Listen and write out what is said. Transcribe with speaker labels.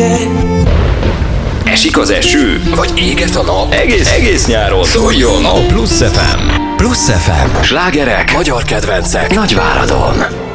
Speaker 1: Esik az eső, vagy éget a nap? Egész nyáron szóljon a Plusz FM. Plusz FM. Slágerek, magyar kedvencek, Nagyváradon.